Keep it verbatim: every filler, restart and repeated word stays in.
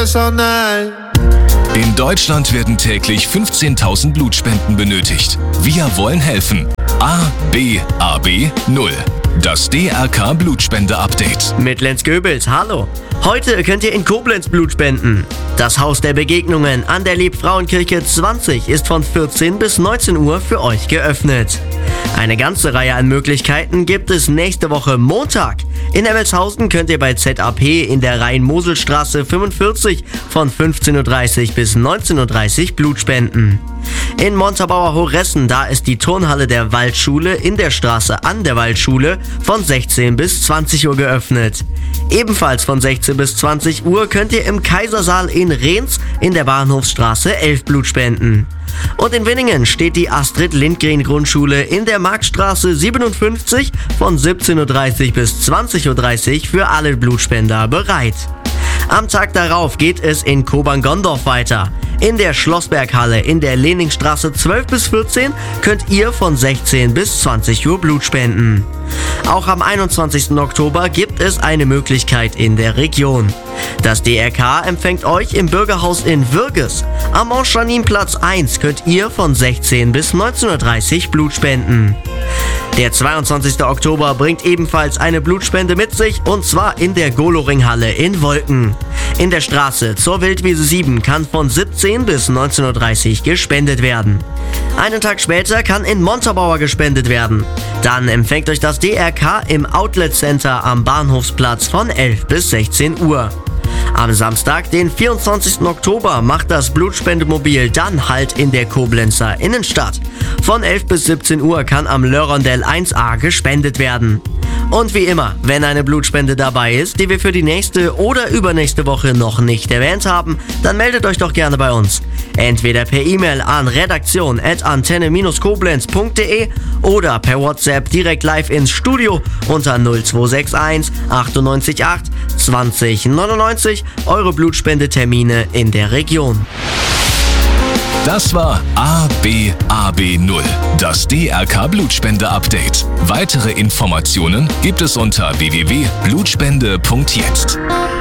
In Deutschland werden täglich fünfzehntausend Blutspenden benötigt. Wir wollen helfen. A B A B null. Das D R K Blutspende-Update. Mit Lenz Goebels, hallo. Heute könnt ihr in Koblenz Blut spenden. Das Haus der Begegnungen an der Liebfrauenkirche zwanzig ist von vierzehn bis neunzehn Uhr für euch geöffnet. Eine ganze Reihe an Möglichkeiten gibt es nächste Woche Montag. In Emmelshausen könnt ihr bei Z A P in der Rhein-Mosel-Straße fünfundvierzig von fünfzehn Uhr dreißig bis neunzehn Uhr dreißig Blut spenden. In Montabaur-Horessen, da ist die Turnhalle der Waldschule in der Straße an der Waldschule von sechzehn bis zwanzig Uhr geöffnet. Ebenfalls von sechzehn bis zwanzig Uhr könnt ihr im Kaisersaal in Rehns in der Bahnhofsstraße elf Blut spenden. Und in Winningen steht die Astrid-Lindgren-Grundschule in der Marktstraße siebenundfünfzig von siebzehn Uhr dreißig bis zwanzig Uhr dreißig für alle Blutspender bereit. Am Tag darauf geht es in Kobern-Gondorf weiter. In der Schlossberghalle in der Leningstraße zwölf bis vierzehn könnt ihr von sechzehn bis zwanzig Uhr Blut spenden. Auch am einundzwanzigsten Oktober gibt es eine Möglichkeit in der Region. Das D R K empfängt euch im Bürgerhaus in Würges. Am Montchanin-Platz eins könnt ihr von sechzehn bis neunzehn Uhr dreißig Blut spenden. Der zweiundzwanzigsten Oktober bringt ebenfalls eine Blutspende mit sich, und zwar in der Goloringhalle in Wolken. In der Straße zur Wildwiese sieben kann von siebzehn bis neunzehn Uhr dreißig gespendet werden. Einen Tag später kann in Montabaur gespendet werden. Dann empfängt euch das D R K im Outlet Center am Bahnhofsplatz von elf bis sechzehn Uhr. Am Samstag, den vierundzwanzigsten Oktober, macht das Blutspendemobil dann Halt in der Koblenzer Innenstadt. Von elf bis siebzehn Uhr kann am Lörrondell eins a gespendet werden. Und wie immer, wenn eine Blutspende dabei ist, die wir für die nächste oder übernächste Woche noch nicht erwähnt haben, dann meldet euch doch gerne bei uns. Entweder per E-Mail an redaktion at antenne koblenz punkt de oder per WhatsApp direkt live ins Studio unter null zwei sechs eins achtundneunzig acht zwanzig neunundneunzig, eure Blutspendetermine in der Region. Das war A B A B null, das D R K Blutspende-Update. Weitere Informationen gibt es unter w w w punkt blutspende punkt jetzt.